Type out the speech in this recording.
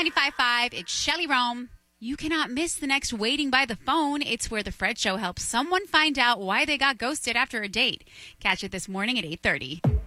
95.5, it's Shelley Rome. You cannot miss the next Waiting by the Phone. It's where the Fred Show helps someone find out why they got ghosted after a date. Catch it this morning at 8:30.